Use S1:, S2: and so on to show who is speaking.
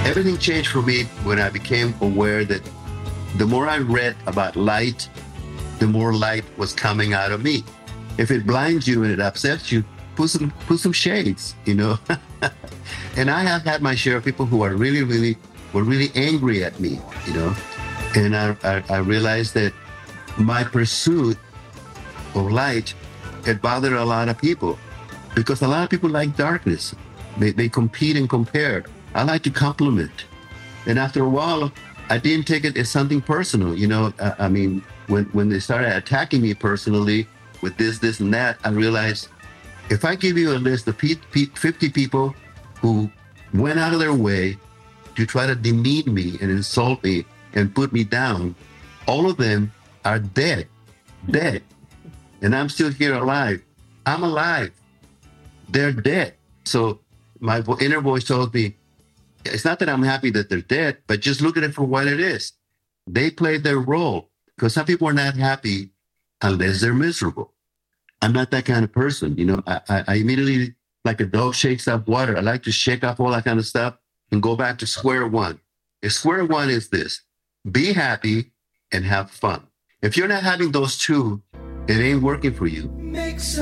S1: Everything changed for me when I became aware that the more I read about light, the more light was coming out of me. If it blinds you and it upsets you, put some shades, you know. And I have had my share of people who are were really angry at me, you know. And I realized that my pursuit of light had bothered a lot of people because a lot of people like darkness. They compete and compare. I like to compliment. And after a while, I didn't take it as something personal. You know, I mean, when they started attacking me personally with this, and that, I realized if I give you a list of 50 people who went out of their way to try to demean me and insult me and put me down, all of them are dead. And I'm still here alive. I'm alive. They're dead. So my inner voice told me, it's not that I'm happy that they're dead, but just look at it for what it is. They played their role because some people are not happy unless they're miserable. I'm not that kind of person. You know, I immediately, like a dog shakes up water, I like to shake off all that kind of stuff and go back to square one. If square one is this, be happy and have fun. If you're not having those two, it ain't working for you.